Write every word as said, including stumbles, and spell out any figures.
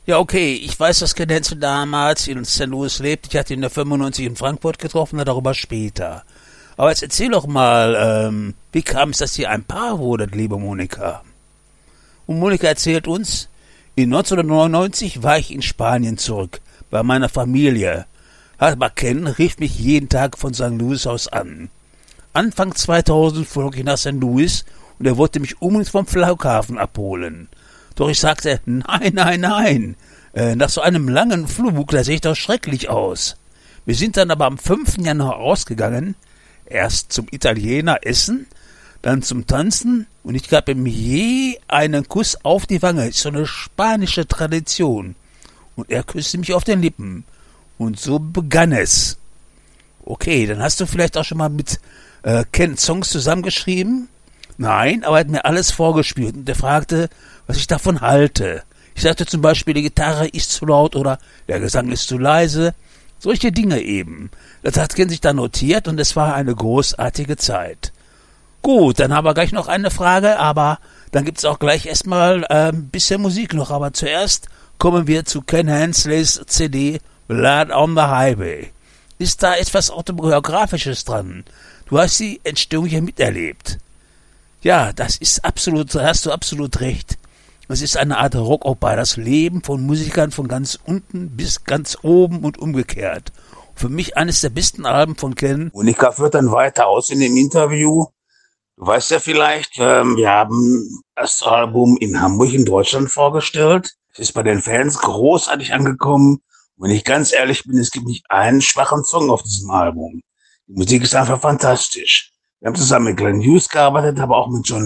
Ja, okay, ich weiß, dass Ken Henson damals in Sankt Louis lebt. Ich hatte ihn in der fünfundneunzig in Frankfurt getroffen, darüber später. Aber jetzt erzähl doch mal, ähm, wie kam es, dass ihr ein Paar wurdet, liebe Monika? Und Monika erzählt uns, in neunzehnhundertneunundneunzig war ich in Spanien zurück, bei meiner Familie. Aber Ken rief mich jeden Tag von Sankt Louis aus an. Anfang zweitausend flog ich nach Sankt Louis und er wollte mich unbedingt vom Flughafen abholen. Doch ich sagte, nein, nein, nein, äh, nach so einem langen Flug, da sehe ich doch schrecklich aus. Wir sind dann aber am fünften Januar ausgegangen, erst zum Italiener essen, dann zum Tanzen und ich gab ihm je einen Kuss auf die Wange, ist so eine spanische Tradition. Und er küsste mich auf den Lippen. Und so begann es. Okay, dann hast du vielleicht auch schon mal mit äh, Ken Songs zusammengeschrieben? Nein, aber er hat mir alles vorgespielt und er fragte, was ich davon halte. Ich sagte zum Beispiel, die Gitarre ist zu laut oder der Gesang ist zu leise. Solche Dinge eben. Das hat Ken sich dann notiert und es war eine großartige Zeit. Gut, dann haben wir gleich noch eine Frage, aber dann gibt's auch gleich erstmal äh, ein bisschen Musik noch. Aber zuerst kommen wir zu Ken Hensleys C D Blood on the Highway. Ist da etwas Autobiografisches dran? Du hast die Entstehung hier miterlebt. Ja, das ist absolut, da hast du absolut recht. Es ist eine Art Rockoper, das Leben von Musikern von ganz unten bis ganz oben und umgekehrt. Für mich eines der besten Alben von Ken. Monika führt dann weiter aus in dem Interview. Du weißt ja vielleicht, ähm, wir haben das Album in Hamburg in Deutschland vorgestellt. Es ist bei den Fans großartig angekommen. Und wenn ich ganz ehrlich bin, es gibt nicht einen schwachen Song auf diesem Album. Die Musik ist einfach fantastisch. Wir haben zusammen mit Glenn Hughes gearbeitet, aber auch mit John